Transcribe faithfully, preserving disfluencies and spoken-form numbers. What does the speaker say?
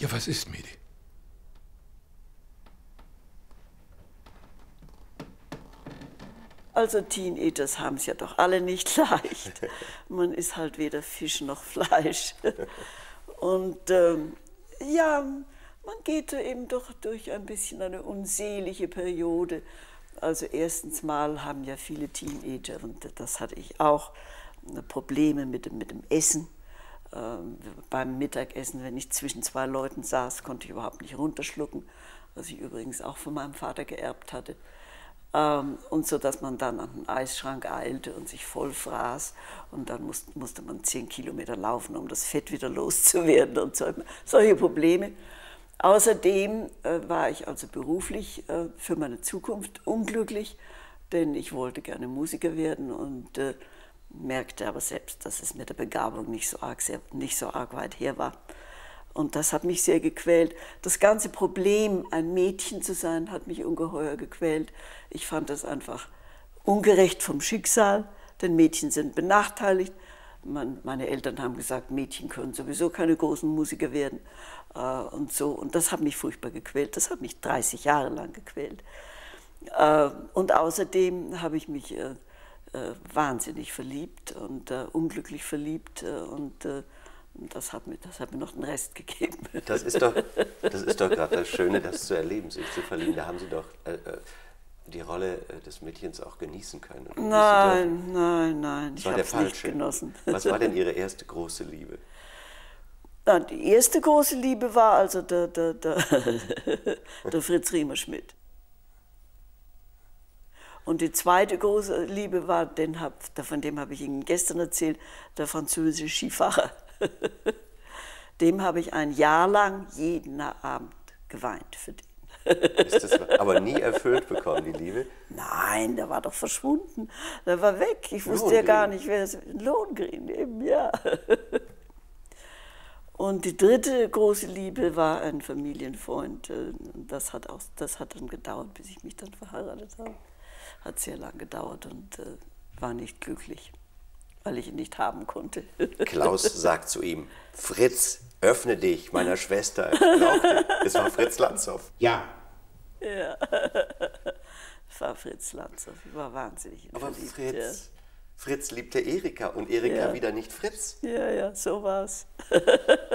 Ja, was ist, Medi? Also Teenagers haben es ja doch alle nicht leicht. Man ist halt weder Fisch noch Fleisch. Und ähm, ja, man geht eben doch durch ein bisschen eine unselige Periode. Also erstens mal haben ja viele Teenager, und das hatte ich auch, Probleme mit dem, mit dem Essen. Ähm, beim Mittagessen, wenn ich zwischen zwei Leuten saß, konnte ich überhaupt nicht runterschlucken, was ich übrigens auch von meinem Vater geerbt hatte. Ähm, und so, dass man dann an den Eisschrank eilte und sich voll fraß. Und dann muss, musste man zehn Kilometer laufen, um das Fett wieder loszuwerden und so, solche Probleme. Außerdem äh, war ich also beruflich äh, für meine Zukunft unglücklich, denn ich wollte gerne Musiker werden und äh, merkte aber selbst, dass es mit der Begabung nicht so arg, sehr, nicht so arg weit her war. Und das hat mich sehr gequält. Das ganze Problem, ein Mädchen zu sein, hat mich ungeheuer gequält. Ich fand das einfach ungerecht vom Schicksal, denn Mädchen sind benachteiligt. Man, meine Eltern haben gesagt, Mädchen können sowieso keine großen Musiker werden. Äh, und so. Und das hat mich furchtbar gequält. Das hat mich dreißig Jahre lang gequält. Äh, und außerdem habe ich mich äh, äh, wahnsinnig verliebt und äh, unglücklich verliebt. Äh, und äh, Das hat, mir, das hat mir noch den Rest gegeben. Das ist doch, das ist doch gerade das Schöne, das zu erleben, sich zu verlieben. Da haben Sie doch äh, die Rolle des Mädchens auch genießen können. Nein, nein, nein, ich habe es nicht genossen. Was war denn Ihre erste große Liebe? Na, die erste große Liebe war also der, der, der, der Fritz Riemerschmidt. Und die zweite große Liebe war, den hab, von dem habe ich Ihnen gestern erzählt, der französische Skifahrer. Dem habe ich ein Jahr lang jeden Abend geweint für den. Ist das aber nie erfüllt bekommen, die Liebe? Nein, der war doch verschwunden. Der war weg. Ich wusste Lohengrin. ja gar nicht, wer es ist. Lohengrin eben, ja. Und die dritte große Liebe war ein Familienfreund. Das hat, auch, das hat dann gedauert, bis ich mich dann verheiratet habe. Hat sehr lang gedauert und äh, war nicht glücklich, weil ich ihn nicht haben konnte. Klaus sagt zu ihm, Fritz, öffne dich, meiner Schwester. Ich brauchte. Es war Fritz Lanzhoff. Ja. Ja, es war Fritz Lanzhoff. Ich war wahnsinnig Aber verliebt. Fritz, Ja. Fritz liebte Erika und Erika Ja. wieder nicht Fritz. Ja, ja, so war's.